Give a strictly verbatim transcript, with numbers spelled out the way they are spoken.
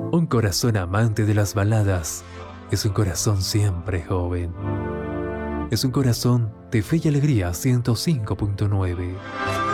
Un corazón amante de las baladas es un corazón siempre joven. Es un corazón de Fe y Alegría ciento cinco punto nueve.